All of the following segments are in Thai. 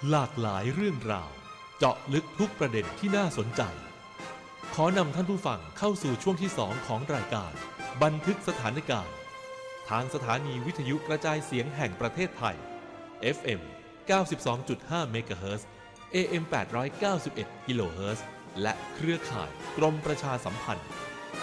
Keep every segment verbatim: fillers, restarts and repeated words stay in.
หลากหลายเรื่องราวเจาะลึกทุกประเด็นที่น่าสนใจขอนำท่านผู้ฟังเข้าสู่ช่วงที่สองของรายการบันทึกสถานการณ์ทางสถานีวิทยุกระจายเสียงแห่งประเทศไทย เอฟ เอ็ม เก้าสิบสองจุดห้า เมกะเฮิรตซ์ เอ เอ็ม แปดร้อยเก้าสิบเอ็ด กิโลเฮิรตซ์และเครือข่ายกรมประชาสัมพันธ์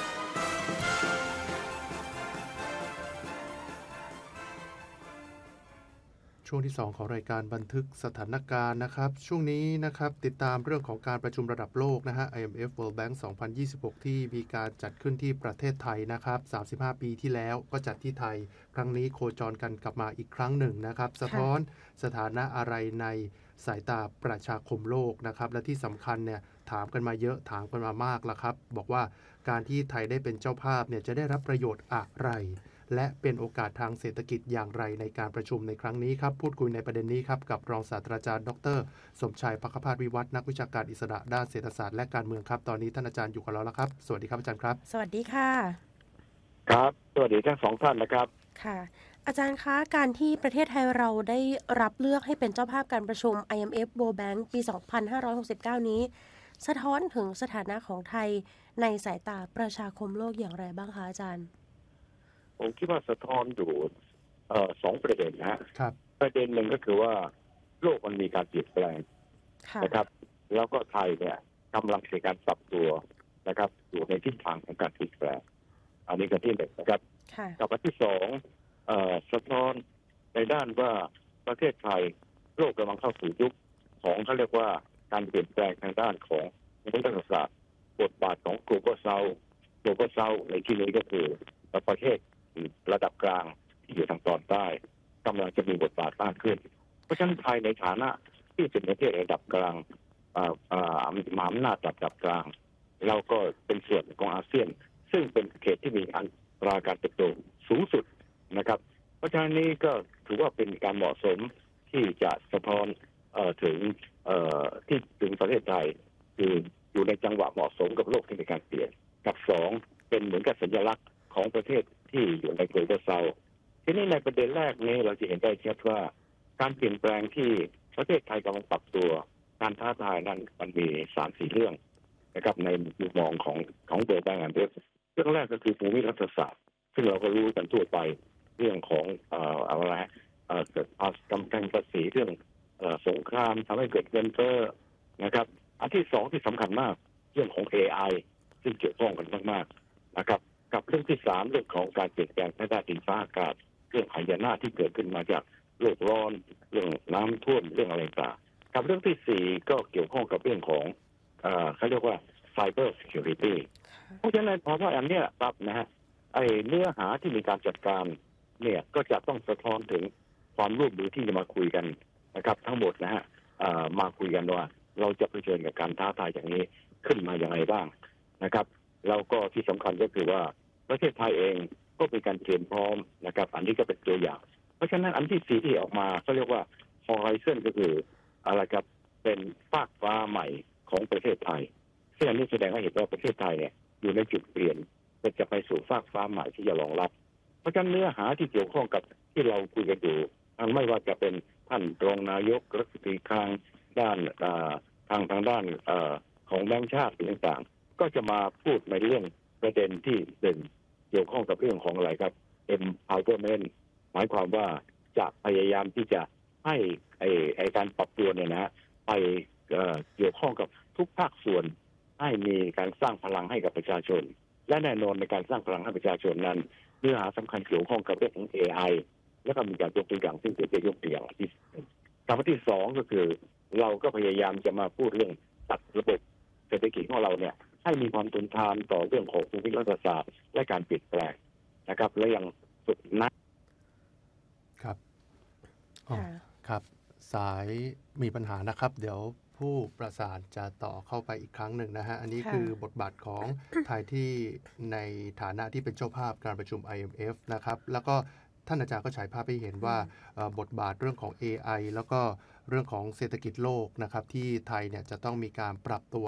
ช่วงที่สองของรายการบันทึกสถานการณ์นะครับช่วงนี้นะครับติดตามเรื่องของการประชุมระดับโลกนะฮะ ไอ เอ็ม เอฟ World Bank สองพันยี่สิบหกที่มีการจัดขึ้นที่ประเทศไทยนะครับสามสิบห้าปีที่แล้วก็จัดที่ไทยครั้งนี้โคจรกันกลับมาอีกครั้งหนึ่งนะครับสะท้อนสถานะอะไรในสายตาประชาคมโลกนะครับและที่สำคัญเนี่ยถามกันมาเยอะถามกันมามากแล้วครับบอกว่าการที่ไทยได้เป็นเจ้าภาพเนี่ยจะได้รับประโยชน์อะไรและเป็นโอกาสทางเศรษฐกิจอย่างไรในการประชุมในครั้งนี้ครับพูดคุยในประเด็นนี้ครับกับรองศาสตราจารย์ดรสมชัย ภัคพาสวิวัฒน์นักวิชาการอิสระด้านเศรษฐศาสตร์และการเมืองครับตอนนี้ท่านอาจารย์อยู่กับเราแล้วครับสวัสดีครับอาจารย์ครับสวัสดีค่ะครับสวัสดีทั้งสองท่านนะครับค่ะอาจารย์คะการที่ประเทศไทยเราได้รับเลือกให้เป็นเจ้าภาพการประชุม ไอ เอ็ม เอฟ World Bank ปี สองพันห้าร้อยหกสิบเก้า นี้สะท้อนถึงสถานะของไทยในสายตาประชาคมโลกอย่างไรบ้างคะอาจารย์ผมคิดว่าสะท้อนอยู่เอ่อสองประเด็นนะครับประเด็นหนึ่งก็คือว่าโลกมันมีการเปลี่ยนแปลงนะครับแล้วก็ไทยเนี่ยกำลังในการปรับตัวนะครับอยู่ในทิศทางของการเปลี่ยนแปลงอันนี้ก็ที่หนึ่งนะครับกับอันที่สองเอ่อสะท้อนในด้านว่าประเทศไทยโลกกำลังเข้าสู่ยุคของเขาเรียกว่าการเปลี่ยนแปลงทางด้านของภูมิรัฐศาสตร์บทบาทของ Global South Global South ในที่นี้ก็คือประเทศระดับกลางที่อยู่ทางตอนใต้กำลังจะมีบทบาทมากขึ้นเพราะฉะนั้นไทยในฐานะที่เป็นประเทศระดับกลางมีมหาอำนาจระดับกลางเราก็เป็นส่วนของอาเซียนซึ่งเป็นเขตที่มีอัตราการเติบโตสูงสุดนะครับเพราะฉะนั้นนี้ก็ถือว่าเป็นการเหมาะสมที่จะสะท้อนถึงที่ถึงประเทศไทยคืออยู่ในจังหวะเหมาะสมกับโลกที่มีการเปลี่ยนกับสองเป็นเหมือนกับสัญลักษณ์ของประเทศที่อยู่ใน Global South ทีนี้ในประเด็นแรกนี้เราจะเห็นได้ชัดว่าการเปลี่ยนแปลงที่ประเทศไทยกำลังปรับตัวการท้าทายนั้นมันมี สามสี่ เรื่องนะครับในมุมมองของของ World Bank เรื่องแรกก็คือภูมิรัฐศาสตร์ซึ่งเราก็รู้กันทั่วไปเรื่องของเอ่ออะไรเอ่อเกิดกำแพงภาษีเรื่องเอ่อสงครามทำให้เกิดเงินเฟ้อนะครับอันที่สองที่สำคัญมากเรื่องของ เอ ไอ ซึ่งเกี่ยวข้องกันมากๆนะครับกับเรื่องที่สามเรื่องของการเปลี่ยนแปลงทางด้านดินฟ้าอากาศเรื่องหายนะที่เกิดขึ้นมาจากโลกร้อนเรื่องน้ำท่วมเรื่องอะไรต่างกับเรื่องที่สี่ก็เกี่ยวข้องกับเรื่องของเอ่อเขาเรียกว่า Cyber Security เพราะฉะนั้นพอว่าอันเนี้ยปั๊บนะฮะไอ้เนื้อหาที่มีการจัดการเนี่ยก็จะต้องสะท้อนถึงความร่วมมือที่จะมาคุยกันนะครับทั้งหมดนะฮะเอ่อมาคุยกันว่าเราจะเผชิญกับการท้าทายอย่างนี้ขึ้นมาอย่างไรบ้างนะครับแล้วก็ที่สำคัญก็คือว่าประเทศไทยเองก็เป็นการเตรียมพร้อมนะครับอันนี้ก็เป็นตัวอย่างเพราะฉะนั้นอันที่สี่ที่ออกมาเขาเรียกว่า Horizon ก็คืออะไรครับเป็นฟากฟ้าใหม่ของประเทศไทยซึ่งอันนี้แสดงให้เห็นว่าประเทศไทยเนี่ยอยู่ในจุดเปลี่ยนเป็นจะไปสู่ฟากฟ้าใหม่ที่จะรองรับเพราะฉะนั้นเนื้อหาที่เกี่ยวข้องกับที่เราคุยกันอยู่ไม่ว่าจะเป็นท่านรองนายกรัฐมนตรีคลังด้านทางทางด้านของแบงก์ชาติต่างๆก็จะมาพูดในเรื่องประเด็นที่เด่นเกี่ยวข้องกับเรื่องของอะไรครับ empowerment หมายความว่าจะพยายามที่จะให้ไอ้ไอ้การปรับตัวเนี่ยนะไป เอ่อ เกี่ยวข้องกับทุกภาคส่วนให้มีการสร้างพลังให้กับประชาชนและแน่นอนในการสร้างพลังให้ประชาชนนั้นเนื้อหาสำคัญเกี่ยวข้องกับเรื่องของ เอ ไอ แล้วก็มีการยกตัวอย่างซึ่งจะยกตัวอย่างที่คำที่สองก็คือเราก็พยายามจะมาพูดเรื่องตัดระบบเศรษฐกิจของเราเนี่ยให้มีความทนทานต่อเรื่องของภูมิรัฐศาสตร์และการเปลี่ยนแปลงนะครับและยังสุดนะครับอ๋อครับสายมีปัญหานะครับเดี๋ยวผู้ประสานจะต่อเข้าไปอีกครั้งหนึ่งนะฮะอันนี้คือบทบาทของไทยที่ในฐานะที่เป็นเจ้าภาพการประชุม ไอ เอ็ม เอฟ นะครับแล้วก็ท่านอาจารย์ก็ฉายภาพให้เห็นว่าบทบาทเรื่องของ เอ ไอ แล้วก็เรื่องของเศรษฐกิจโลกนะครับที่ไทยเนี่ยจะต้องมีการปรับตัวเนี่ย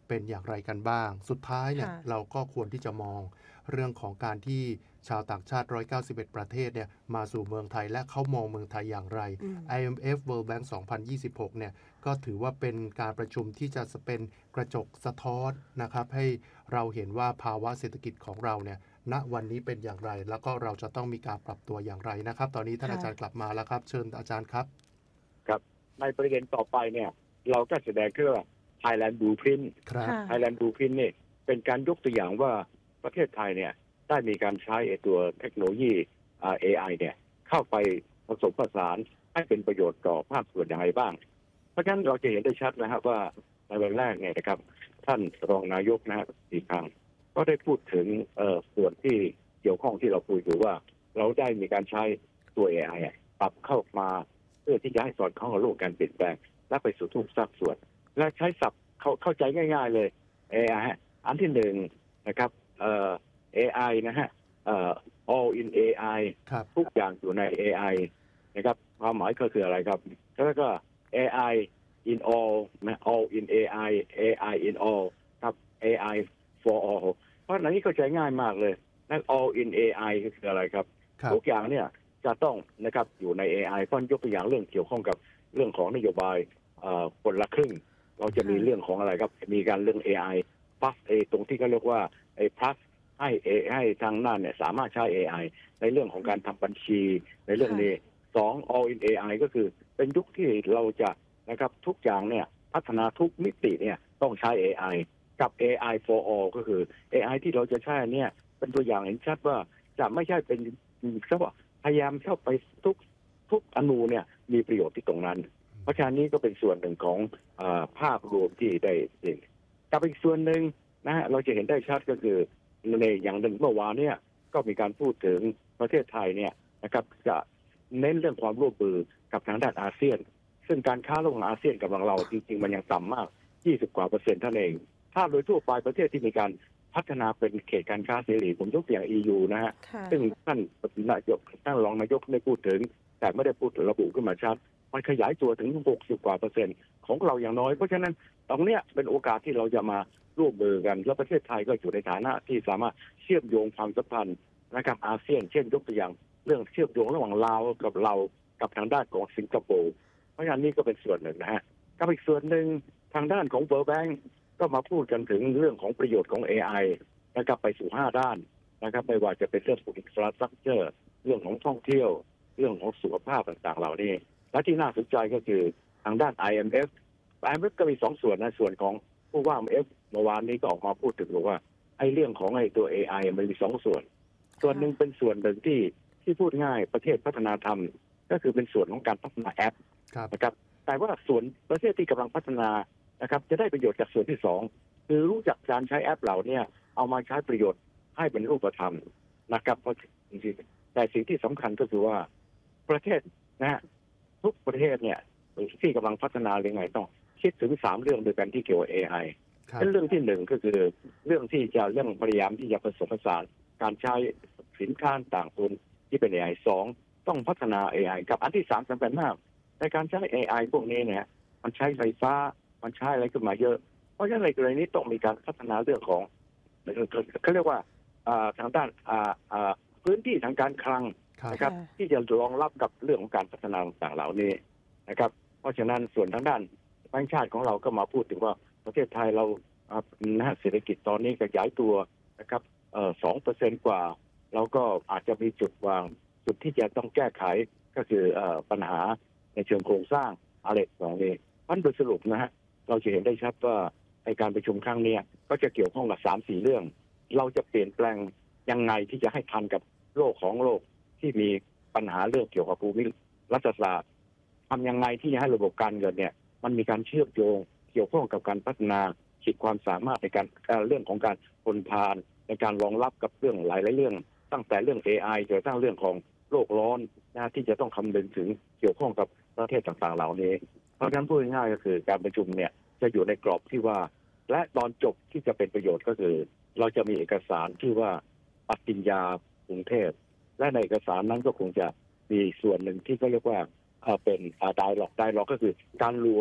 เป็นอย่างไรกันบ้างสุดท้ายเนี่ยเราก็ควรที่จะมองเรื่องของการที่ชาวต่างชาติหนึ่งร้อยเก้าสิบเอ็ดประเทศเนี่ยมาสู่เมืองไทยและเขามองเมืองไทยอย่างไร ไอ เอ็ม เอฟ World Bank สองพันยี่สิบหกเนี่ยก็ถือว่าเป็นการประชุมที่จะเป็นกระจกสะท้อนนะครับให้เราเห็นว่าภาวะเศรษฐกิจของเราเนี่ยณวันนี้เป็นอย่างไรแล้วก็เราจะต้องมีการปรับตัวอย่างไรนะครับตอนนี้ท่านอาจารย์กลับมาแล้วครับเชิญอาจารย์ครับครับในประเด็นต่อไปเนี่ยเราก็แสดงคือ Thailand Blueprint ครับ Thailand Blueprint เนี่ยเป็นการยกตัวอย่างว่าประเทศไทยเนี่ยได้มีการใช้ตัวเทคโนโลยี เอ ไอ เนี่ยเข้าไปผสมผสานให้เป็นประโยชน์ต่อภาคส่วนอย่างไรบ้างเพราะฉะนั้นเราจะเห็นได้ชัดนะครับว่าในวันแรกเนี่ยนะครับท่านรองนายกนะฮะอีกครั้งก็ได้พูดถึงส่วนที่เกี่ยวข้องที่เราคุยอยู่ว่าเราได้มีการใช้ตัว เอ ไอ ปรับเข้ามาเพื่อที่จะให้สอดคล้องกับโลกการเปลี่ยนแปลงและไปสู่ทุกภาคส่วนและใช้ศัพท์เข้าเข้าใจง่ายๆเลย เอ ไอ อันที่หนึ่งนะครับเอ่อ เอ ไอ นะฮะเอ่อ all in เอ ไอ ทุกอย่างอยู่ใน เอ ไอ นะครับความหมายก็คืออะไรครับแล้วก็ เอ ไอ in all นะ all in เอ ไอ เอ ไอ in all ครับ เอ ไอ for all เพราะฉะนั้นนี่เข้าใจง่ายมากเลยนั่น all in เอ ไอ ก็คืออะไรครับทุกอย่างเนี่ยจะต้องนะครับอยู่ใน เอ ไอ เพราะยกตัวอย่างเรื่องเกี่ยวข้องกับเรื่องของนโยบายคนละครึ่งเราจะมีเรื่องของอะไรครับมีการเรื่อง เอ ไอ plus เอตรงที่เขาเรียกว่าไอ้ plus ให้เอให้ทางนั้นเนี่ยสามารถใช้ เอ ไอ ในเรื่องของการทำบัญชีในเรื่องนี้สอง all in เอ ไอ ก็คือเป็นยุคที่เราจะนะครับทุกอย่างเนี่ยพัฒนาทุกมิติเนี่ยต้องใช้ เอ ไอ กับ เอ ไอ for all ก็คือ เอ ไอ ที่เราจะใช้เนี่ยเป็นตัวอย่างเห็นชัดว่าจะไม่ใช่เป็นเขาบอกพยายามเข้าไปทุกทุกอนูเนี่ยมีประโยชน์ที่ตรงนั้นเพราะฉะนั้นนี้ก็เป็นส่วนหนึ่งของภาพรวมที่ได้เห็นกับอีกส่วนหนึ่งนะฮะเราจะเห็นได้ชัดก็คือในอย่างหนึ่งเมื่อวานเนี่ยก็มีการพูดถึงประเทศไทยเนี่ยนะครับจะเน้นเรื่องความร่วมมือกับทางด้านอาเซียนซึ่งการค้าระหว่างอาเซียนกับเราจริงๆมันยังต่ำมากยี่สิบกว่าเปอร์เซ็นต์เท่านั้นเองถ้าโดยทั่วไปประเทศที่มีการพัฒนาเป็นเขตการค้าเสรีผมยกตัวอย่าง อี ยู นะฮะซึ่งท่านนายกท่านรองนายกได้พูดถึงแต่ไม่ได้พูดถึงระบุขึ้นมาชัดมันขยายตัวถึงหกสิบกว่าเปอร์เซ็นต์ของเราอย่างน้อยเพราะฉะนั้นตรงเนี้ยเป็นโอกาสที่เราจะมาร่วมมือกันและประเทศไทยก็อยู่ในฐานะที่สามารถเชื่อมโยงความสัมพันธ์นะครับอาเซียนเช่นยกตัวอย่างเรื่องเชื่อมโยงระหว่างลาวกับเรากับทางด้านของสิงคโปร์เพราะฉะนั้นนี่ก็เป็นส่วนหนึ่งนะฮะกับอีกส่วนหนึ่งทางด้านของ World Bank ก็มาพูดกันถึงเรื่องของประโยชน์ของ เอ ไอ นะครับไปสู่ห้าด้านนะครับไม่ว่าจะเป็นเรื่องของ infrastructure เรื่องของท่องเที่ยวเรื่องของสุขภาพต่างๆเหล่านี้และที่น่าสนใจก็คือทางด้าน ไอ เอ็ม เอฟ ไอ เอ็ม เอฟ ก็มีสองส่วนนะส่วนของผู้ว่า ไอ เอ็ม เอฟ เมื่อวานนี้ก็ออกมาพูดถึงว่าไอ้เรื่องของไอ้ตัว เอ ไอ มันมีสองส่วนส่วนหนึ่งเป็นส่วนหนึ่งที่ที่พูดง่ายประเทศพัฒนาธรรมก็คือเป็นส่วนของการพัฒนาแอปนะครับแต่ว่าส่วนประเทศที่กำลังพัฒนานะครับจะได้ประโยชน์จากส่วนที่สองคือรู้จักการใช้แอปเหล่านี้เอามาใช้ประโยชน์ให้เป็นรูปธรรมนะครับเพราะจริงๆแต่สิ่งที่สำคัญก็คือว่าประเทศนะฮะทุกประเทศเนี่ยที่กำลังพัฒนาเรื่องไงต้องคิดถึงสามเรื่องโดยกันที่เกี่ยวกับ เอ ไอ เป็นเรื่องที่หนึ่งก็คือเรื่องที่จะเรื่องพยายามที่จะผสมผสานการใช้สินค้าต่างตัวที่เป็น เอ ไอ สองต้องพัฒนา เอ ไอ กับอันที่สามสำคัญมากในการใช้ เอ ไอ พวกนี้เนี่ยมันใช้ไฟฟ้ามันใช้อะไรขึ้นมาเยอะเพราะฉะนั้นในกรณีนี้ต้องมีการพัฒนาเรื่องของเขาเรียกว่าทางด้านพื้นที่ทางการคลังนะครับที่จะรองรับกับเรื่องของการพัฒนาต่างๆเหล่านี้นะครับเพราะฉะนั้นส่วนทางด้านแบงก์ชาติของเราก็มาพูดถึงว่าประเทศไทยเราเศรษฐกิจตอนนี้ขยายตัวนะครับสองเปอร์เซ็นต์กว่าเราก็อาจจะมีจุดวางจุดที่จะต้องแก้ไขก็คือปัญหาในเชิงโครงสร้างอะไรต่างๆนี้พันโดยสรุปนะฮะเราจะเห็นได้ชัดว่าในการประชุมครั้งนี้ก็จะเกี่ยวข้องกับ สามสี่ เรื่องเราจะเปลี่ยนแปลงยังไงที่จะให้ทันกับโลกของโลกที่มีปัญหาเรื่องเกี่ยวกับภูมิรัฐศาสตร์ทำยังไงที่จะให้ระบบการเงินเนี่ยมันมีการเชื่อมโยงเกี่ยวข้องกับการพัฒนาขีดความสามารถในการเรื่องของการทนทานในการรองรับกับเรื่องหลายๆเรื่องตั้งแต่เรื่อง เอ ไอ จนกระทั่งเรื่องของโลกร้อนนะที่จะต้องคำนึงถึงเกี่ยวข้องกับประเทศต่างๆเหล่านี้เพราะฉะนั้นพูดง่ายๆก็คือการประชุมเนี่ยจะอยู่ในกรอบที่ว่าและตอนจบที่จะเป็นประโยชน์ก็คือเราจะมีเอกสารที่ว่าปฏิญญากรุงเทพและในเอกสารนั้นก็คงจะมีส่วนหนึ่งที่ก็เรียกว่าเป็นไดอะล็อกไดอะล็อกก็คือการรวม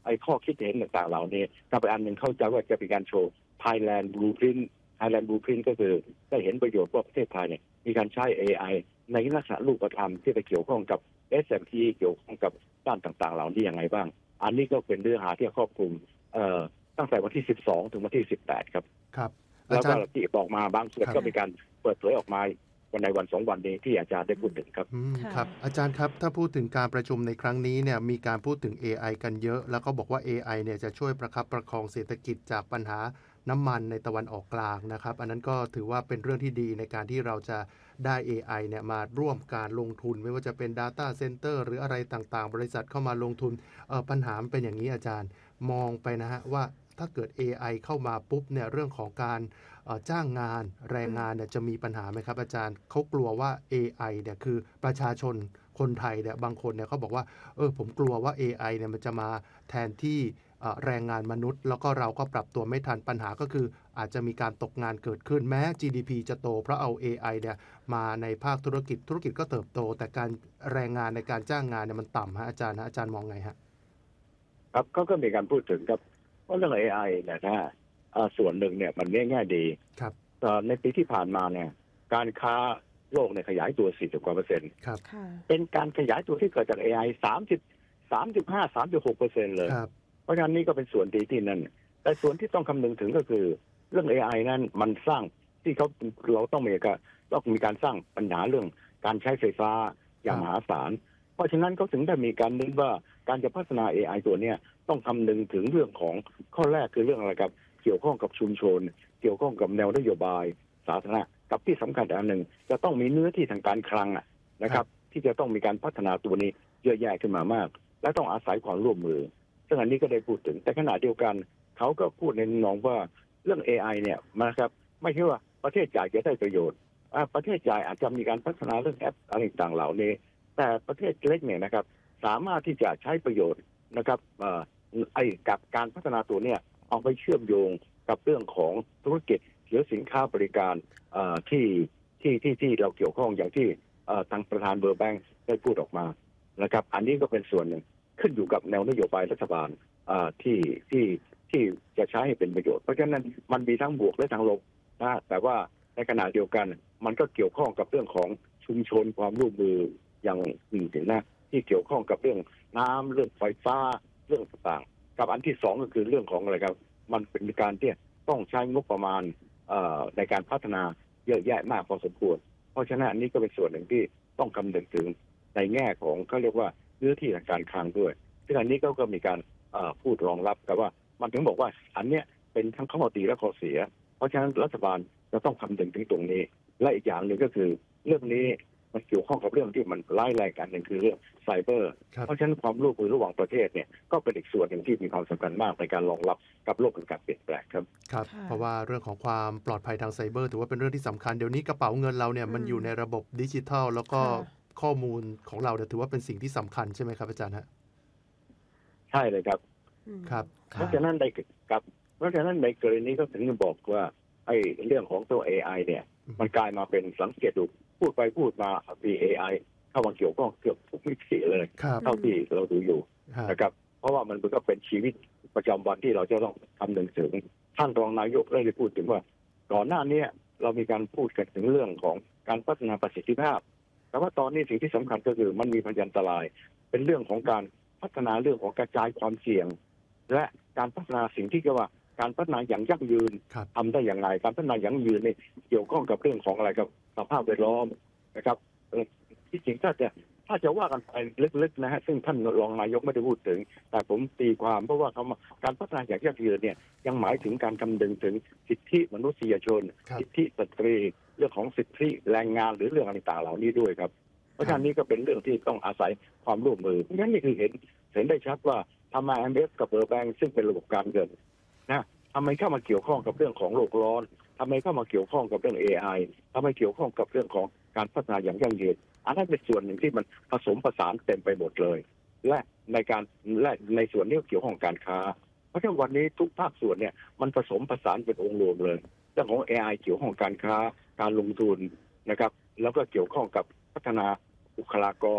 ไอ้ข้อคิดเห็นต่างๆเหล่านี้ถ้าไปอันหนึ่งเข้าใจว่าจะเป็นการโชว์ Thailand Blueprint Thailand Blueprint ก็คือได้เห็นประโยชน์ว่าประเทศไทยเนี่ยมีการใช้ เอ ไอ ในลักษณะรูปธรรมที่ไปเกี่ยวข้องกับ เอส เอ็ม ที เกี่ยวข้องกับด้านต่างๆเหล่านี้ยังไงบ้างอันนี้ก็เป็นเนื้อหาที่ครอบคลุมเอ่อตั้งแต่วันที่สิบสองถึงวันที่สิบแปดครับครับแล้วก็ที่บอกมาบางส่วนก็มีการเปิดเผยออกมาวันในวันสองวันนี้ที่อาจารย์ได้พูดถึงครับครับอาจารย์ครับถ้าพูดถึงการประชุมในครั้งนี้เนี่ยมีการพูดถึง เอ ไอ กันเยอะแล้วก็บอกว่า เอ ไอ เนี่ยจะช่วยประคับประคองเศรษฐกิจจากปัญหาน้ำมันในตะวันออกกลางนะครับอันนั้นก็ถือว่าเป็นเรื่องที่ดีในการที่เราจะได้ เอ ไอ เนี่ยมาร่วมการลงทุนไม่ว่าจะเป็น Data Center หรืออะไรต่างๆบริษัทเข้ามาลงทุนเอ่อปัญหาเป็นอย่างนี้อาจารย์มองไปนะฮะว่าถ้าเกิด เอ ไอ เข้ามาปุ๊บเนี่ยเรื่องของการจ้างงานแรงงานเนี่ยจะมีปัญหาไหมครับอาจารย์เขากลัวว่า เอ ไอ เนี่ยคือประชาชนคนไทยเนี่ยบางคนเนี่ยเขาบอกว่าเออผมกลัวว่า เอ ไอ เนี่ยมันจะมาแทนที่แรงงานมนุษย์แล้วก็เราก็ปรับตัวไม่ทันปัญหาก็คืออาจจะมีการตกงานเกิดขึ้นแม้ จี ดี พี จะโตเพราะเอา เอ ไอ เนี่ยมาในภาคธุรกิจธุรกิจก็เติบโตแต่การแรงงานในการจ้างงานเนี่ยมันต่ำฮะอาจารย์ฮะอาจารย์มองไงฮะครับเขาก็มีการพูดถึงครับว่าเรื่อง เอ ไอ เนี่ยนะส่วนหนึ่งเนี่ยมันแง่ดีครับในปีที่ผ่านมาเนี่ยการค้าโลกเนี่ยขยายตัวสี่สิบกว่าเปอร์เซ็นต์ครับเป็นการขยายตัวที่เกิดจาก เอ ไอ สามสิบ สามสิบห้า สามสิบหกเปอร์เซ็นต์เลยเพราะฉะนั้นนี่ก็เป็นส่วนดีที่นั่นแต่ส่วนที่ต้องคำนึงถึงก็คือเรื่อง เอ ไอ นั้นมันสร้างที่เขาเราต้องมีการต้องมีการสร้างปัญหาเรื่องการใช้ไฟฟ้าอย่างมหาศาลเพราะฉะนั้นเขาถึงได้มีการนึกว่าการจะพัฒนา เอ ไอ ตัวเนี้ยต้องคำนึงถึงเรื่องของข้อแรกคือเรื่องอะไรครับเกี่ยวข้องกับชุมชนเกี่ยวข้องกับแนวนโยบายสาธารณะกับที่สำคัญอันหนึ่งจะต้องมีเนื้อที่ทางการคลังนะครับที่จะต้องมีการพัฒนาตัวนี้เยอะแยะขึ้นมามากและต้องอาศัยความร่วมมือซึ่งอันนี้ก็ได้พูดถึงแต่ขณะเดียวกันเขาก็พูดในนองว่าเรื่อง เอ ไอ เนี่ยนะครับไม่ใช่ว่าประเทศจ่ายจะได้ประโยชน์ประเทศจ่ายอาจจะมีการพัฒนาเรื่องแอปอะไรต่างๆเหล่านี้แต่ประเทศเล็กเนี่ยนะครับสามารถที่จะใช้ประโยชน์นะครับไอ้กับการพัฒนาตัวเนี่ยเอาไปเชื่อมโยงกับเรื่องของธุรกิจหรือสินค้าบริการที่ที่ที่ที่เราเกี่ยวข้องอย่างที่ทางประธานเบอร์แบงค์ได้พูดออกมานะครับอันนี้ก็เป็นส่วนหนึ่งขึ้นอยู่กับแนวนโยบายรัฐบาลที่ที่ที่จะใช้ให้เป็นประโยชน์เพราะฉะนั้นมันมีทั้งบวกและทั้งลบนะแต่ว่าในขณะเดียวกันมันก็เกี่ยวข้องกับเรื่องของชุมชนความร่วมมืออย่างอื่นนะที่เกี่ยวข้องกับเรื่องน้ำเรื่องไฟฟ้าเรื่องต่างๆกับอันที่สองก็คือเรื่องของอะไรครับมันเป็นการที่ต้องใช้งบประมาณในการพัฒนาเยอะแยะมากพอสมควรเพราะฉะนั้นอันนี้ก็เป็นส่วนหนึ่งที่ต้องคำนึงถึงในแง่ของเขาเรียกว่าเนื้อที่ทางการคลังด้วยซึ่งอันนี้ก็ก็มีการพูดรองรับกับว่ามันถึงบอกว่าอันเนี้ยเป็นทั้งข้อดีและข้อเสียเพราะฉะนั้นรัฐบาลจะต้องคำนึงถึงตรงนี้และอีกอย่างหนึ่งก็คือเรื่องนี้มันเกี่ยวข้องกับเรื่องที่มันร้ายแรงกันหนึ่งคือเรื่องไซเบอร์เพราะฉะนั้นความร่วมมือระหว่างประเทศเนี่ยก็เป็นอีกส่วนหนึ่งที่มีความสำคัญมากในการรองรับกับโลกแห่งการเปลี่ยนแปลงครับครับเพราะว่าเรื่องของความปลอดภัยทางไซเบอร์ถือว่าเป็นเรื่องที่สำคัญเดี๋ยวนี้กระเป๋าเงินเราเนี่ยมันอยู่ในระบบดิจิทัลแล้วก็ข้อมูลของเราเนี่ยถือว่าเป็นสิ่งที่สำคัญใช่ไหมครับอาจารย์ฮะใช่เลยครับครับเพราะฉะนั้นในกับเพราะฉะนั้นในกรณีก็ถึงจะบอกว่าไอ้เรื่องของตัว เอ ไอ เนี่ยมันกลายมาเป็นสังเกตดูพูดไปพูดมามี เอ ไอ เข้ามาเกี่ยวข้องเกือบทุกมิติเลยเท่าที่เราดูอยู่นะครับเพราะว่ามันก็เป็นชีวิตประจำวันที่เราจะต้องคำนึงถึงท่านรองนายกได้พูดถึงว่าก่อนหน้านี้เรามีการพูดกันถึงเรื่องของการพัฒนาประสิทธิภาพแต่ว่าตอนนี้สิ่งที่สำคัญก็คือมันมีพยันตรายเป็นเรื่องของการพัฒนาเรื่องของกระจายความเสี่ยงและการพัฒนาสิ่งที่เรียกว่าการพัฒนาอย่างยั่งยืนทำได้อย่างไรการพัฒนาอย่างยั่งยืนนี่เกี่ยวข้องกับเรื่องของอะไรกับสภาพแวดล้อมนะครับที่จริงถ้าจะถ้าจะว่ากันไปลึกๆนะฮะซึ่งท่านรองนายกไม่ได้พูดถึงแต่ผมตีความเพราะว่าคำว่าการพัฒนาอย่างยั่งยืนเนี่ยยังหมายถึงการคำนึงถึงสิทธิมนุษยชนสิทธิสตรีเรื่องของสิทธิแรงงานหรือเรื่องอะไรต่างๆเหล่านี้ด้วยครับเพราะฉะนั้นนี่ก็เป็นเรื่องที่ต้องอาศัยความร่วมมือเพราะฉะนั้นนี่คือเห็นเห็นได้ชัดว่าทำไม ไอ เอ็ม เอฟ กับเบอร์แบงค์ซึ่งเป็นระบบการเงินนะทำไมเข้ามาเกี่ยวข้องกับเรื่องของโลกร้อนทำไมเข้ามาเกี่ยวข้องกับเรื่อง เอ ไอ ทำไมเกี่ยวข้องกับเรื่องของการพัฒนาอย่างยั่งยืนอันนั้นเป็นส่วนหนึ่งที่มันผสมผสานเต็มไปหมดเลยและในการและในส่วนนี้เกี่ยวข้องการค้าเพราะฉะนั้นวันนี้ทุกภาคส่วนเนี่ยมันผสมผสานเป็นองค์รวมเลยเรื่องของ เอ ไอ เกี่ยวข้องการค้าการลงทุนนะครับแล้วก็เกี่ยวข้องกับพัฒนาบุคลากร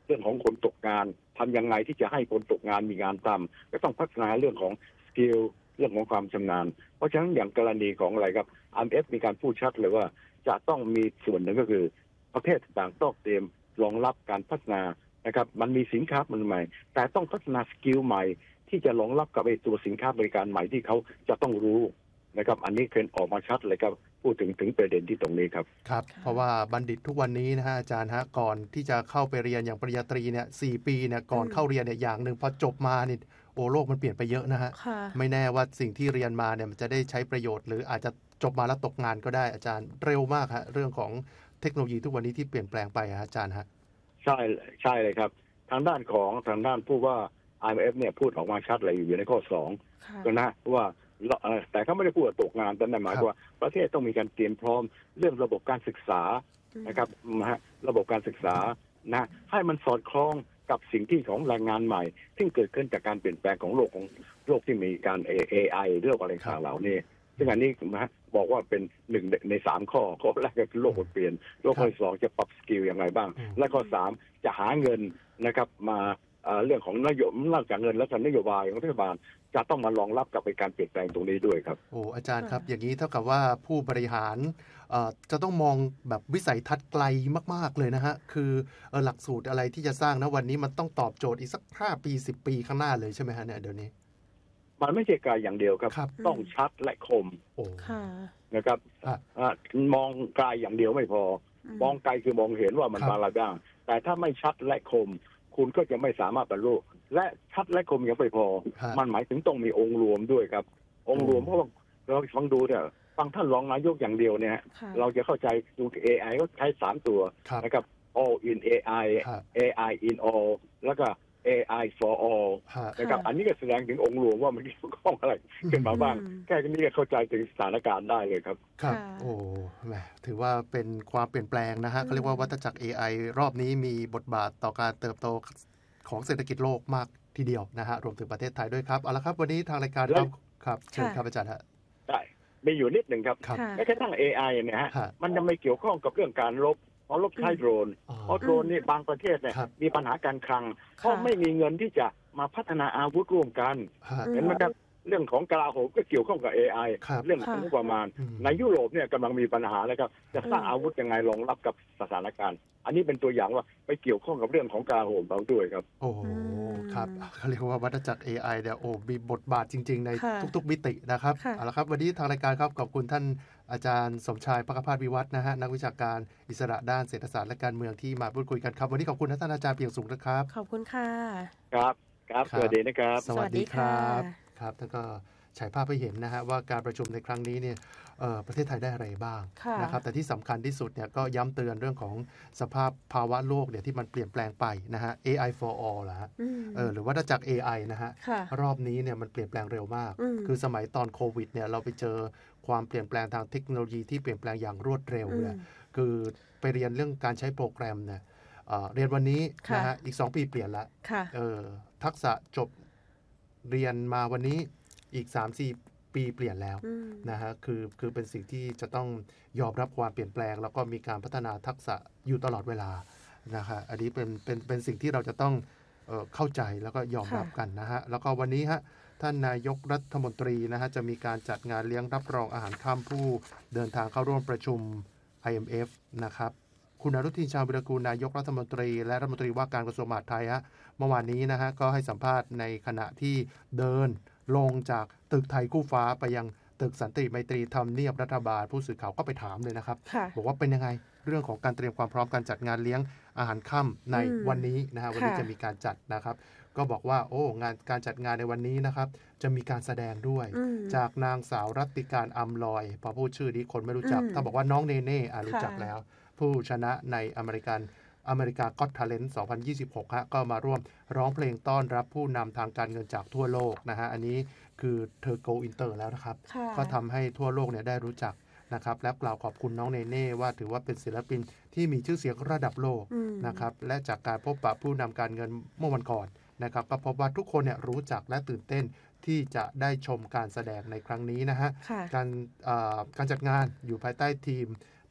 เรื่องของคนตกงานทำยังไงที่จะให้คนตกงานมีงานทำก็ต้องพัฒนาเรื่องของสกิลเรื่องของความชำนาญเพราะฉะนั้นอย่างกรณีของอะไรครับ ไอ เอ็ม เอฟ มีการพูดชัดเลยว่าจะต้องมีส่วนหนึ่งก็คือประเทศต่างๆต้องเตรียมรองรับการพัฒนานะครับมันมีสินค้ามันใหม่แต่ต้องพัฒนาสกิลใหม่ที่จะรองรับกับไอ้ตัวสินค้าบริการใหม่ที่เขาจะต้องรู้นะครับอันนี้เป็นออกมาชัดเลยครับพูดถึงถึงประเด็นที่ตรงนี้ครับครับเพราะว่าบัณฑิตทุกวันนี้นะฮะอาจารย์ฮะก่อนที่จะเข้าไปเรียนอย่างปริญญาตรีเนี่ยสี่ปีเนี่ยก่อนเข้าเรียนเนี่ยอย่างหนึ่งพอจบมานี่โอ้โลกมันเปลี่ยนไปเยอะนะฮะไม่แน่ว่าสิ่งที่เรียนมาเนี่ยมันจะได้ใช้ประโยชน์หรืออาจจะจบมาแล้วตกงานก็ได้อาจารย์เร็วมากฮะเรื่องของเทคโนโลยีทุกวันนี้ที่เปลี่ยนแปลงไปอาจารย์ฮะใช่ใช่เลยครับทางด้านของทางด้านผู้ว่า ไอ เอ็ม เอฟ เนี่ยพูดออกมาชัดเลยอยู่ในข้อสองนะว่าแต่เขาไม่ได้พูดตกงานแต่นั่นหมายความว่าประเทศต้องมีการเตรียมพร้อมเรื่องระบบการศึกษานะครับนะฮะระบบการศึกษานะให้มันสอดคล้องกับสิ่งที่ของแรงงานใหม่ที่เกิดขึ้นจากการเปลี่ยนแปลงของโลกของโลกที่มีการ เอ ไอ เรื่องอะไรต่างๆเหล่านี้ซึ่งอันนี้นะบอกว่าเป็นหนึ่งในสามข้อข้อแรกก็คือโลกมันเปลี่ยนโลกข้อสองจะปรับสกิลอย่างไรบ้างและข้อสามจะหาเงินนะครับมาเรื่องของนโยบายนอกจากเงินแล้วก็นโยบายของรัฐบาลจะต้องมารองรับกับการเปลี่ยนแปลงตรงนี้ด้วยครับโอ้อาจารย์ครับอย่างนี้เท่ากับว่าผู้บริหารจะต้องมองแบบวิสัยทัศน์ไกลมากๆเลยนะฮะคือหลักสูตรอะไรที่จะสร้างนะวันนี้มันต้องตอบโจทย์อีกสักห้าปีสิบปีข้างหน้าเลยใช่ไหมฮะเนี่ยเดี๋ยวนี้มันไม่ใช่ไกลอย่างเดียวครับต้องชัดและคมนะครับมองไกลอย่างเดียวไม่พอมองไกลคือมองเห็นว่ามันอะไรบ้างแต่ถ้าไม่ชัดและคมคุณก็จะไม่สามารถบรรลุและชัดและคมยังไม่พอมันหมายถึงต้องมีองค์รวมด้วยครับองค์รวมเพราะว่าเราฟังดูเนี่ยฟังท่านรองนายกอย่างเดียวเนี่ยเราจะเข้าใจดู เอ ไอ ก็ใช้สามตัวนะครับ all in เอ ไอ เอ ไอ in all แล้วก็ เอ ไอ for all นะครับอันนี้ก็แสดงถึงองค์รวมว่ามันเกี่ยวข้องอะไรขึ้นมาบ้างแค่นี้ก็เข้าใจถึงสถานการณ์ได้เลยครับครับโอ้แหมถือว่าเป็นความเปลี่ยนแปลงนะฮะเขาเรียกว่าวัฏจักร เอ ไอ รอบนี้มีบทบาทต่อการเติบโตของเศรษฐกิจโลกมากทีเดียวนะฮะรวมถึงประเทศไทยด้วยครับเอาละครับวันนี้ทางรายการครับครับเชิญครับอาจารย์ฮะได้มีอยู่นิดหนึ่งครับแม้กระทั่ง เอ ไอ เนี่ยฮะมันยังไม่เกี่ยวข้องกับเรื่องการลบเพราะลบใช้โดรนเพราะโดรนนี่บางประเทศเนี่ยมีปัญหาการคลังเพราะไม่มีเงินที่จะมาพัฒนาอาวุธร่วมกันเห็นไหมครับเรื่องของกลาโหมก็เกี่ยวข้องกับ เอ ไอ เรื่องของงบประมาณในยุโรปเนี่ยกำลังมีปัญหาแล้วครับจะสร้างอาวุธยังไงรองรับกับสถานการณ์อันนี้เป็นตัวอย่างว่าไปเกี่ยวข้องกับเรื่องของกลาโหมเราด้วยครับโอ้ครับเขาเรียกว่าวัฏจักร เอ ไอ เนี่ยโอ้มีบทบาทจริงๆในทุกๆมิตินะครับเอาละครับวันนี้ทางรายการครับขอบคุณท่านอาจารย์สมชายภคภาสวิวัฒน์นะฮะนักวิชาการอิสระด้านเศรษฐศาสตร์และการเมืองที่มาพูดคุยกันครับวันนี้ขอบคุณท่านอาจารย์เพียงสูงนะครับขอบคุณค่ะครับครับสวัสดีนะครับสวัสดีครับครับท่านก็ฉายภาพให้เห็นนะฮะว่าการประชุมในครั้งนี้เนี่ยประเทศไทยได้อะไรบ้างนะครับแต่ที่สำคัญที่สุดเนี่ยก็ย้ำเตือนเรื่องของสภาพภาวะโลกเนี่ยที่มันเปลี่ยนแปลงไปนะฮะ เอ ไอ for all ล่ะฮะเออหรือว่าจาก เอ ไอ นะฮะรอบนี้เนี่ยมันเปลี่ยนแปลงเร็วมากคือสมัยตอนโควิดเนี่ยเราไปเจอความเปลี่ยนแปลงทางเทคโนโลยีที่เปลี่ยนแปลงอย่างรวดเร็วเลยคือไปเรียนเรื่องการใช้โปรแกรมเนี่ยเรียนวันนี้นะฮะอีกสองปีเปลี่ยนละเออทักษะจบเรียนมาวันนี้อีก สามถึงสี่ ปีเปลี่ยนแล้วนะฮะคือคือเป็นสิ่งที่จะต้องยอมรับความเปลี่ยนแปลงแล้วก็มีการพัฒนาทักษะอยู่ตลอดเวลานะฮะอันนี้เป็นเป็นเป็นสิ่งที่เราจะต้องเอ่อเข้าใจแล้วก็ยอมรับกันนะฮะแล้วก็วันนี้ฮะท่านนายกรัฐมนตรีนะฮะจะมีการจัดงานเลี้ยงรับรองอาหารค่ำผู้เดินทางเข้าร่วมประชุม ไอ เอ็ม เอฟ นะครับคุณอนุทินชาญวิรากูลนายกรัฐมนตรีและรัฐมนตรีว่าการกระทรวงมหาดไทยฮะเมื่อวานนี้นะฮะก็ให้สัมภาษณ์ในขณะที่เดินลงจากตึกไทยคู่ฟ้าไปยังตึกสันติไมตรีทำเนียบรัฐบาลผู้สื่อข่าวก็ไปถามเลยนะครับบอกว่าเป็นยังไงเรื่องของการเตรียมความพร้อมการจัดงานเลี้ยงอาหารค่ำในวันนี้นะฮะวันนี้จะมีการจัดนะครับก็บอกว่าโอ้งานการจัดงานในวันนี้นะครับจะมีการแสดงด้วยจากนางสาวรัตติการอำลอยพอพูดชื่อนี้คนไม่รู้จักถ้าบอกว่าน้องเนเน่อ่ะรู้จักแล้วผู้ชนะในอเมริกันอเมริกาก็อต Talent สองพันยี่สิบหกฮะก็มาร่วมร้องเพลงต้อนรับผู้นำทางการเงินจากทั่วโลกนะฮะอันนี้คือเธอ go inter แล้วนะครับก็ทำให้ทั่วโลกเนี่ยได้รู้จักนะครับและกล่าวขอบคุณน้องเนเน่ว่าถือว่าเป็นศิลปินที่มีชื่อเสียงระดับโลกนะครับและจากการพบปะผู้นำการเงินเมื่อวันก่อนนะครับก็พบว่าทุกคนเนี่ยรู้จักและตื่นเต้นที่จะได้ชมการแสดงในครั้งนี้นะฮะการการจัดงานอยู่ภายใต้ทีม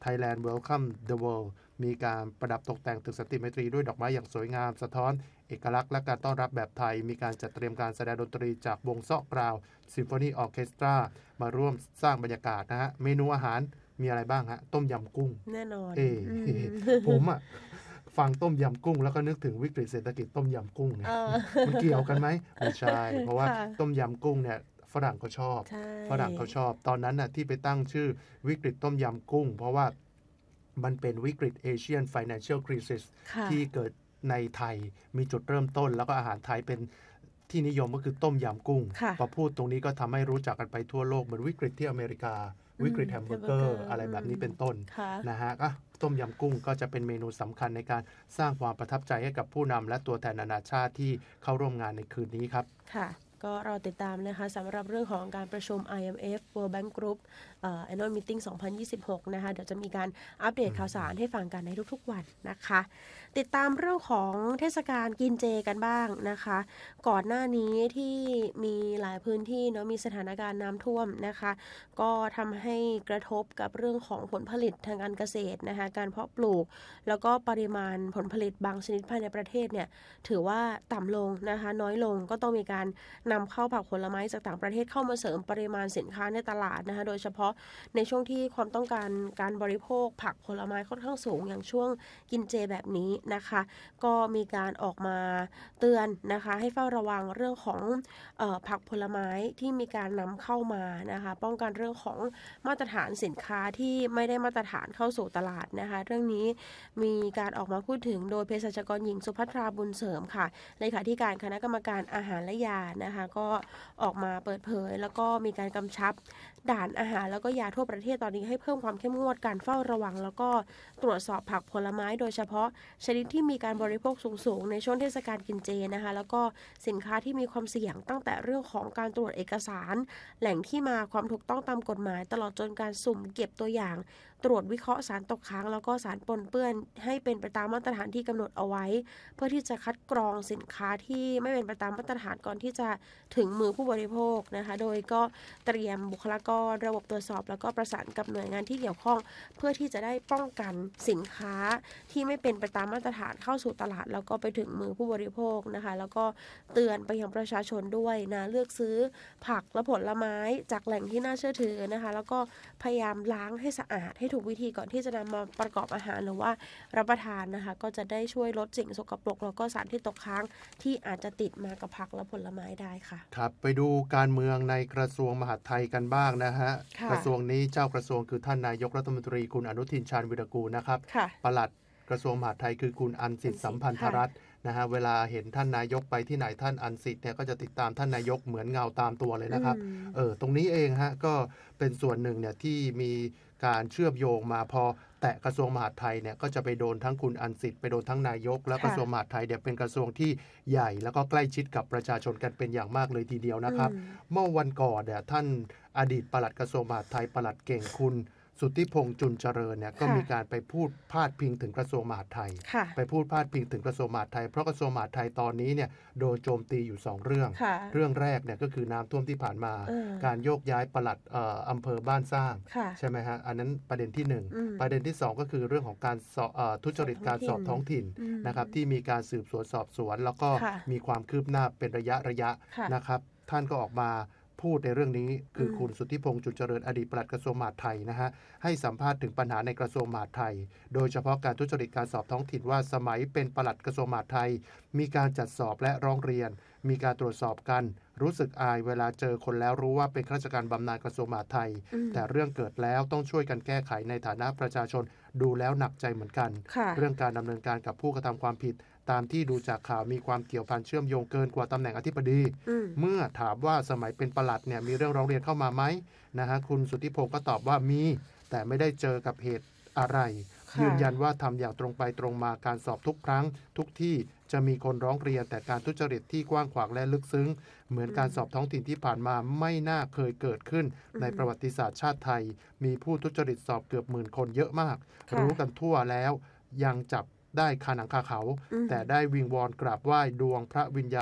Thailand Welcome the World มีการประดับตกแต่งตึกสันติไมตรีด้วยดอกไม้อย่างสวยงามสะท้อนเอกลักษณ์และการต้อนรับแบบไทยมีการจัดเตรียมการแสดงดนตรีจากวงเซาะกราวซิมโฟนีออร์เคสตรามาร่วมสร้างบรรยากาศนะฮะเมนูอาหารมีอะไรบ้างฮะต้มยำกุ้งแน่นอนเอ ผมอ่ะฟังต้มยำกุ้งแล้วก็นึกถึงวิกฤตเศรษฐกิจต้มยำกุ้งไงมันเกี่ยวกันไหมไม่ใช่เพราะว่าต้มยำกุ้งเนี่ยฝรั่งเขาชอบฝรั่งเขาชอบตอนนั้นน่ะที่ไปตั้งชื่อวิกฤตต้มยำกุ้งเพราะว่ามันเป็นวิกฤต Asian Financial Crisis ที่เกิดในไทยมีจุดเริ่มต้นแล้วก็อาหารไทยเป็นที่นิยมก็คือต้มยำกุ้งพอพูดตรงนี้ก็ทำให้รู้จักกันไปทั่วโลกเหมือนวิกฤตที่อเมริกาวิกฤตแฮมเบอร์เกอร์อะไรแบบนี้เป็นต้นนะฮะก็ต้มยำกุ้งก็จะเป็นเมนูสำคัญในการสร้างความประทับใจให้กับผู้นำและตัวแทนนานาชาติที่เข้าร่วมงานในคืนนี้ครับค่ะก็เราติดตามนะคะสำหรับเรื่องของการประชุม ไอ เอ็ม เอฟ World Bank Group เอ่อ Annual Meeting สองพันยี่สิบหกนะคะเดี๋ยวจะมีการอัปเดตข่าวสารให้ฟังกันในทุกๆวันนะคะติดตามเรื่องของเทศกาลกินเจกันบ้างนะคะก่อนหน้านี้ที่มีหลายพื้นที่เนาะมีสถานการณ์น้ำท่วมนะคะก็ทำให้กระทบกับเรื่องของผลผลิตทางการเกษตรนะคะการเพาะปลูกแล้วก็ปริมาณผลผลิตบางชนิดภายในประเทศเนี่ยถือว่าต่ำลงนะคะน้อยลงก็ต้องมีการนำเข้าผักผลไม้จากต่างประเทศเข้ามาเสริมปริมาณสินค้าในตลาดนะคะโดยเฉพาะในช่วงที่ความต้องการการบริโภคผักผลไม้ค่อนข้างสูงอย่างช่วงกินเจแบบนี้นะคะก็มีการออกมาเตือนนะคะให้เฝ้าระวังเรื่องของเอ่อผักผลไม้ที่มีการนำเข้ามานะคะป้องกันเรื่องของมาตรฐานสินค้าที่ไม่ได้มาตรฐานเข้าสู่ตลาดนะคะเรื่องนี้มีการออกมาพูดถึงโดยเภสัชกรหญิงสุภัทราบุญเสริมค่ะเลขาธิการคณะกรรมการอาหารและยานะคะก็ออกมาเปิดเผยแล้วก็มีการกำชับด่านอาหารแล้วก็ยาทั่วประเทศตอนนี้ให้เพิ่มความเข้มงวดการเฝ้าระวังแล้วก็ตรวจสอบผักผลไม้โดยเฉพาะชนิดที่มีการบริโภคสูงๆในช่วงเทศกาลกินเจนะคะแล้วก็สินค้าที่มีความเสี่ยงตั้งแต่เรื่องของการตรวจเอกสารแหล่งที่มาความถูกต้องตามกฎหมายตลอดจนการสุ่มเก็บตัวอย่างตรวจวิเคราะห์สารตกค้างแล้วก็สารปนเปื้อนให้เป็นไปตามมาตรฐานที่กำหนดเอาไว้เพื่อที่จะคัดกรองสินค้าที่ไม่เป็นไปตามมาตรฐานก่อนที่จะถึงมือผู้บริโภคนะคะโดยก็เตรียมบุคลากรระบบตรวจสอบแล้วก็ประสานกับหน่วยงานที่เกี่ยวข้องเพื่อที่จะได้ป้องกันสินค้าที่ไม่เป็นไปตามมาตรฐานเข้าสู่ตลาดแล้วก็ไปถึงมือผู้บริโภคนะคะแล้วก็เตือนไปยังประชาชนด้วยนะเลือกซื้อผักและผลไม้จากแหล่งที่น่าเชื่อถือนะคะแล้วก็พยายามล้างให้สะอาดให้ถูกวิธีก่อนที่จะนำมาประกอบอาหารหรือว่ารับประทานนะคะก็จะได้ช่วยลดสิ่งสกปรกแล้วก็สารที่ตกค้างที่อาจจะติดมากับผักและผลไม้ได้ค่ะครับไปดูการเมืองในกระทรวงมหาดไทยกันบ้างนะฮะกระทรวงนี้เจ้ากระทรวงคือท่านนายกรัฐมนตรีคุณอนุทินชาญวิรากูลนะครับปลัดกระทรวงมหาดไทยคือคุณอันสิทธิ์สัมพันธรัตน์นะฮะเวลาเห็นท่านนายกไปที่ไหนท่านอันสิทธิ์เนี่ยก็จะติดตามท่านนายกเหมือนเงาตามตัวเลยนะครับเออตรงนี้เองฮะก็เป็นส่วนหนึ่งเนี่ยที่มีการเชื่อมโยงมาพอแตะกระทรวงมหาดไทยเนี่ยก็จะไปโดนทั้งคุณอันสิทธิ์ไปโดนทั้งนายกแล้วกระทรวงมหาดไทยเนี่ยเป็นกระทรวงที่ใหญ่แล้วก็ใกล้ชิดกับประชาชนกันเป็นอย่างมากเลยทีเดียวนะครับเมื่อวันก่อนเนี่ยท่านอดีตปลัดกระทรวงมหาดไทยปลัดเก่งคุณสุทธิพงษ์จุลเจริญเนี่ยก็มีการไปพูดพาดพิงถึงกระทรวงมหาดไทยไปพูดพาดพิงถึงกระทรวงมหาดไทยเพราะกระทรวงมหาดไทยตอนนี้เนี่ยโดนโจมตีอยู่สองเรื่องเรื่องแรกเนี่ยก็คือน้ำท่วมที่ผ่านมาการโยกย้ายปลัดเอ่ออำเภอบ้านสร้างใช่ไหมฮะอันนั้นประเด็นที่หนึ่งประเด็นที่สองก็คือเรื่องของการทุจริตการสอบท้องถิ่นนะครับที่มีการสืบสวนสอบสวนแล้วก็มีความคืบหน้าเป็นระยะระยะนะครับท่านก็ออกมาพูดในเรื่องนี้คือคุณสุทธิพงษ์จุลเจริญอดีตปลัดกระทรวงมหาดไทยนะฮะให้สัมภาษณ์ถึงปัญหาในกระทรวงมหาดไทยโดยเฉพาะการทุจริตการสอบท้องถิ่นว่าสมัยเป็นปลัดกระทรวงมหาดไทยมีการจัดสอบและร้องเรียนมีการตรวจสอบกันรู้สึกอายเวลาเจอคนแล้วรู้ว่าเป็นข้าราชการบำนาญกระทรวงมหาดไทยแต่เรื่องเกิดแล้วต้องช่วยกันแก้ไขในฐานะประชาชนดูแล้วหนักใจเหมือนกันเรื่องการดำเนินการกับผู้กระทำความผิดตามที่ดูจากข่าวมีความเกี่ยวพันเชื่อมโยงเกินกว่าตำแหน่งอธิบดีเมื่อถามว่าสมัยเป็นปลัดเนี่ยมีเรื่องร้องเรียนเข้ามาไหมนะฮะคุณสุทธิพงศ์ก็ตอบว่ามีแต่ไม่ได้เจอกับเหตุอะไรยืนยันว่าทำอย่างตรงไปตรงมาการสอบทุกครั้งทุกที่จะมีคนร้องเรียนแต่การทุจริตที่กว้างขวางและลึกซึ้งเหมือนการสอบท้องถิ่นที่ผ่านมาไม่น่าเคยเกิดขึ้นในประวัติศาสตร์ชาติไทยมีผู้ทุจริตสอบเกือบหมื่นคนเยอะมากรู้กันทั่วแล้วยังจับได้คาหนังคาเขาแต่ได้วิงวอนกราบไหว้ดวงพระวิญญาณ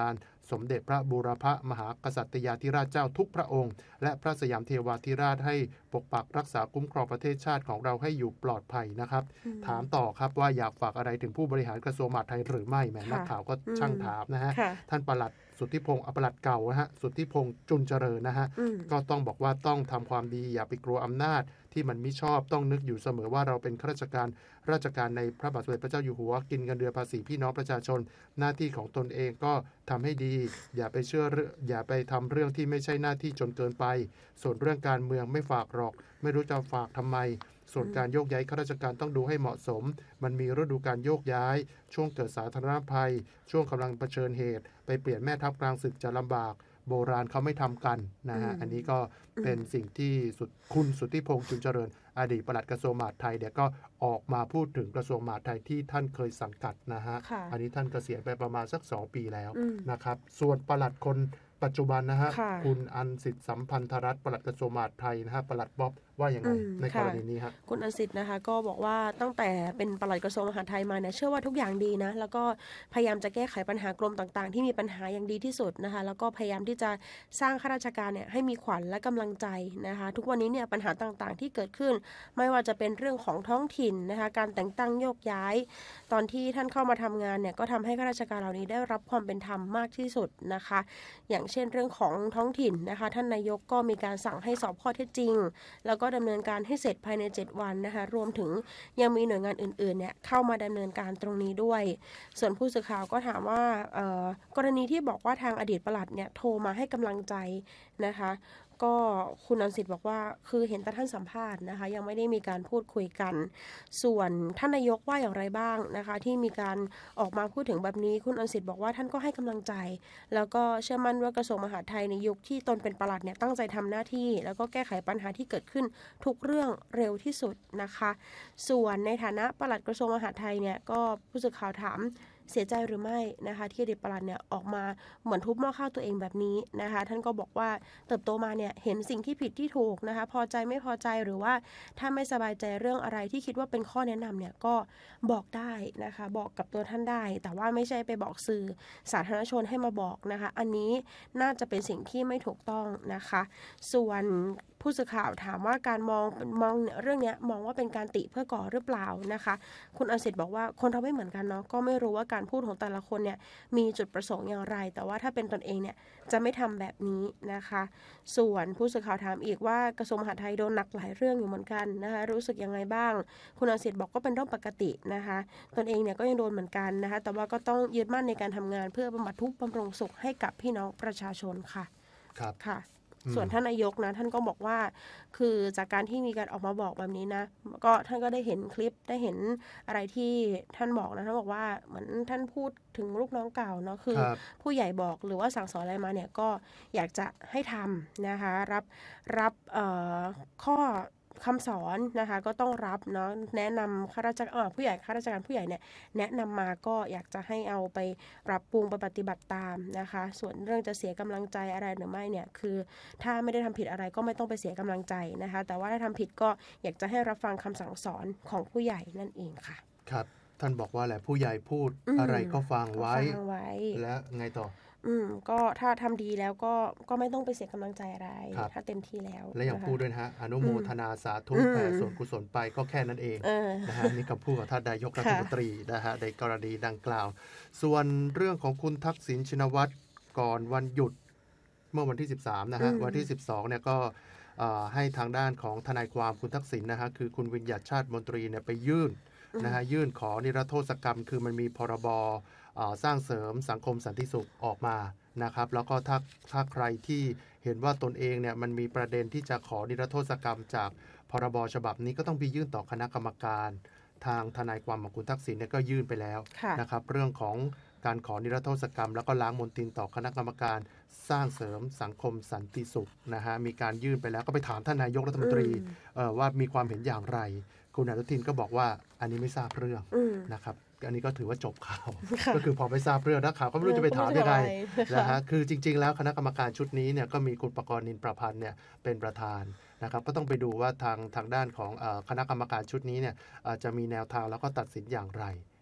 สมเด็จพระบูรพมหากษัตริยาธิราชเจ้าทุกพระองค์และพระสยามเทวาธิราชให้ปกปักรักษาคุ้มครองประเทศชาติของเราให้อยู่ปลอดภัยนะครับถามต่อครับว่าอยากฝากอะไรถึงผู้บริหารกระทรวงมหาดไทยหรือไม่แหมนักข่าวก็ช่างถามนะฮะท่านปลัดสุทธิพงศ์ปลัดเก่านะฮะสุทธิพงศ์จุลเจริญนะฮะก็ต้องบอกว่าต้องทำความดีอย่าไปกลัวอำนาจที่มันไม่ชอบต้องนึกอยู่เสมอว่าเราเป็นข้าราชการราชการในพระบาทสมเด็จพระเจ้าอยู่หัวกินเงินเดือนภาษีพี่น้องประชาชนหน้าที่ของตนเองก็ทำให้ดีอย่าไปเชื่ออย่าไปทำเรื่องที่ไม่ใช่หน้าที่จนเกินไปส่วนเรื่องการเมืองไม่ฝากหรอกไม่รู้จะฝากทำไมส่วนการโยกย้ายข้าราชการต้องดูให้เหมาะสมมันมีฤดูการโยกย้ายช่วงเกิดสาธารณภัยช่วงกำลังเผชิญเหตุไปเปลี่ยนแม่ทัพกลางศึกจะลำบากโบราณเขาไม่ทำกันนะฮะ อ, อันนี้ก็เป็นสิ่งที่สุดคุณสุทธิพงษ์จุลเจริญอดีตปลัดกระทรวงมหาดไทยเดี๋ยวก็ออกมาพูดถึงกระทรวงมหาดไทยที่ท่านเคยสังกัดนะฮะอันนี้ท่านเกษียณไปประมาณสักสองปีแล้วนะครับส่วนปลัดคนปัจจุบันนะฮะคุณอันสิทธิ์สัมพันธรัตน์ปลัดกระทรวงมหาดไทยนะฮะปลัดบ๊อบว่าอย่างไรในกรณีนี้ครับคุณอันสิทธิ์นะคะก็บอกว่าตั้งแต่เป็นปลัดกระทรวงมหาดไทยมาเนี่ยเชื่อว่าทุกอย่างดีนะแล้วก็พยายามจะแก้ไขปัญหากรมต่างๆที่มีปัญหาอย่างดีที่สุดนะคะแล้วก็พยายามที่จะสร้างข้าราชการเนี่ยให้มีขวัญและกำลังใจนะคะทุกวันนี้เนี่ยปัญหาต่างๆที่เกิดขึ้นไม่ว่าจะเป็นเรื่องของท้องถิ่นนะคะการแต่งตั้งโยกย้ายตอนที่ท่านเข้ามาทำงานเนี่ยก็ทำให้ข้าราชการเหล่านี้ได้รับความเป็นธรรมมากที่สุดนะคะอย่างเช่นเรื่องของท้องถิ่นนะคะท่านนายกก็มีการสั่งให้สอบข้อเท็จจริงแล้วก็ดำเนินการให้เสร็จภายในเจ็ดวันนะคะรวมถึงยังมีหน่วยงานอื่นๆเนี่ยเข้ามาดำเนินการตรงนี้ด้วยส่วนผู้สื่อข่าวก็ถามว่ากรณีที่บอกว่าทางอดีตปลัดเนี่ยโทรมาให้กำลังใจนะคะก็คุณอันสิทธิ์บอกว่าคือเห็นแต่ท่านสัมภาษณ์นะคะยังไม่ได้มีการพูดคุยกันส่วนท่านนายกว่าอย่างไรบ้างนะคะที่มีการออกมาพูดถึงแบบนี้คุณอันสิทธิ์บอกว่าท่านก็ให้กำลังใจแล้วก็เชื่อมั่นว่ากระทรวงมหาดไทยในยุคที่ตนเป็นปลัดเนี่ยตั้งใจทำหน้าที่แล้วก็แก้ไขปัญหาที่เกิดขึ้นทุกเรื่องเร็วที่สุดนะคะส่วนในฐานะปลัดกระทรวงมหาดไทยเนี่ยก็ผู้สื่อข่าวถามเสียใจหรือไม่นะคะที่อดีตปลัดเนี่ยออกมาเหมือนทุบหม้อข้าวตัวเองแบบนี้นะคะท่านก็บอกว่าเติบโตมาเนี่ยเห็นสิ่งที่ผิดที่ถูกนะคะพอใจไม่พอใจหรือว่าถ้าไม่สบายใจเรื่องอะไรที่คิดว่าเป็นข้อแนะนำเนี่ยก็บอกได้นะคะบอกกับตัวท่านได้แต่ว่าไม่ใช่ไปบอกสื่อสาธารณชนให้มาบอกนะคะอันนี้น่าจะเป็นสิ่งที่ไม่ถูกต้องนะคะส่วนผู้สื่อข่าวถามว่าการมองมองเรื่องนี้มองว่าเป็นการติเพื่อก่อหรือเปล่านะคะคุณอันสิทธิ์บอกว่าคนเราไม่เหมือนกันเนาะก็ไม่รู้ว่าการพูดของแต่ละคนเนี่ยมีจุดประสงค์อย่างไรแต่ว่าถ้าเป็นตนเองเนี่ยจะไม่ทำแบบนี้นะคะส่วนผู้สื่อข่าวถามอีกว่ากระทรวงมหาดไทยโดนหนักหลายเรื่องอยู่เหมือนกันนะคะรู้สึกยังไงบ้างคุณอันสิทธิ์บอกก็เป็นเรื่องปกตินะคะตนเองเนี่ยก็ยังโดนเหมือนกันนะคะแต่ว่าก็ต้องยึดมั่นในการทำงานเพื่อบำบัดทุกข์บำรุงสุขให้กับพี่น้องประชาชนค่ะครับค่ะส่วนท่านนายกนะท่านก็บอกว่าคือจากการที่มีการออกมาบอกแบบนี้นะก็ท่านก็ได้เห็นคลิปได้เห็นอะไรที่ท่านบอกนะท่านบอกว่าเหมือนท่านพูดถึงลูกน้องเก่าเนาะคือผู้ใหญ่บอกหรือว่าสั่งสอนอะไรมาเนี่ยก็อยากจะให้ทำนะคะรับรับเอ่อข้อคำสอนนะคะก็ต้องรับเนาะแนะนำข้าราชการผู้ใหญ่ข้าราชการผู้ใหญ่เนี่ยแนะนำมาก็อยากจะให้เอาไปปรับปรุงไปปฏิบัติตามนะคะส่วนเรื่องจะเสียกำลังใจอะไรหรือไม่เนี่ยคือถ้าไม่ได้ทำผิดอะไรก็ไม่ต้องไปเสียกำลังใจนะคะแต่ว่าถ้าทำผิดก็อยากจะให้รับฟังคำสั่งสอนของผู้ใหญ่นั่นเองค่ะครับท่านบอกว่าแหละผู้ใหญ่พูดอะไรก็ฟังไว้และไงต่ออืมก็ถ้าทำดีแล้วก็ก็ไม่ต้องไปเสียกำลังใจอะไรถ้าเต็มที่แล้วและอย่างพูดด้วยนะฮะอนุโมทนาสาธุแผ่ส่วนกุศลไปก็แค่นั้นเองนะฮะนี่คำพูดของท่านนายกรัฐมนตรีนะฮะในกรณีดังกล่าวส่วนเรื่องของคุณทักษิณชินวัตรก่อนวันหยุดเมื่อวันที่สิบสามนะฮะวันที่สิบสองเนี่ยก็ให้ทางด้านของทนายความคุณทักษิณนะฮะคือคุณวิญญัติชาติมนตรีเนี่ยไปยื่นนะฮะยื่นขอนิรโทษกรรมคือมันมีพรบสร้างเสริมสังคมสันติสุขออกมานะครับแล้วก็ถ้าถ้าใครที่เห็นว่าตนเองเนี่ยมันมีประเด็นที่จะขอนิรโทษกรรมจากพรบฉบับนี้ก็ต้องไปยื่นต่อคณะกรรมการทางทนายความของคุณทักษิณเนี่ยก็ยื่นไปแล้วนะครับเรื่องของการขอนิรโทษกรรมแล้วก็ล้างมลทินต่อคณะกรรมการสร้างเสริมสังคมสันติสุขนะฮะมีการยื่นไปแล้วก็ไปถามท่านนายกรัฐมนตรีว่ามีความเห็นอย่างไรคุณอนุทินก็บอกว่าอันนี้ไม่ทราบเรื่องนะครับอันนี้ก็ถือว่าจบข่าวก็คือพอไม่ทราบเรื่องนักข่าวก็ไม่รู้จะไปถามยังไงนะฮะคือจริงๆแล้วคณะกรรมการชุดนี้เนี่ยก็มีคุณประกรณ์นินประพันธ์เนี่ยเป็นประธานนะครับก็ต้องไปดูว่าทางทางด้านของคณะกรรมการชุดนี้เนี่ยจะมีแนวทางแล้วก็ตัดสินอย่างไร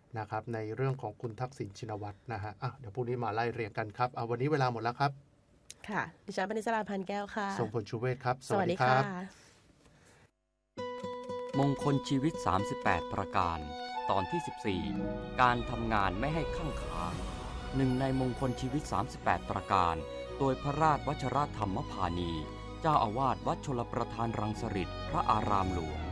นะครับในเรื่องของคุณทักษิณชินวัตรนะฮะอ่ะเดี๋ยวพรุ่งนี้มาไล่เรียงกันครับเอาวันนี้เวลาหมดแล้วครับค่ะดิฉันปณิสราพันแก้วค่ะทรงพลชูเวศครับสวัสดีครับมงคลชีวิตสามสิบแปดประการตอนที่สิบสี่การทำงานไม่ให้ข้างขาหนึ่งในมงคลชีวิตสามสิบแปดประการโดยพระราชวชรธรรมพานีเจ้าอาวาสวัดชลประทานรังสฤษพระอารามหลวง